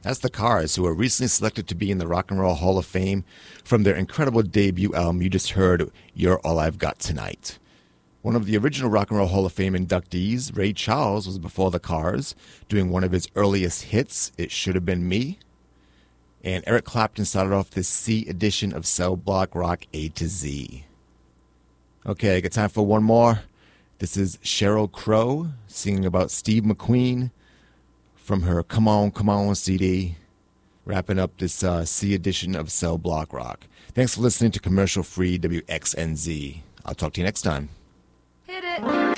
That's the Cars, who were recently selected to be in the Rock and Roll Hall of Fame from their incredible debut album you just heard, You're All I've Got Tonight. One of the original Rock and Roll Hall of Fame inductees, Ray Charles, was before the Cars, doing one of his earliest hits, It Should Have Been Me. And Eric Clapton started off this C edition of Cell Block Rock A to Z. Okay, I got time for one more. This is Sheryl Crow singing about Steve McQueen from her Come On, Come On CD, wrapping up this C edition of Cell Block Rock. Thanks for listening to commercial-free WXNZ. I'll talk to you next time. Hit it.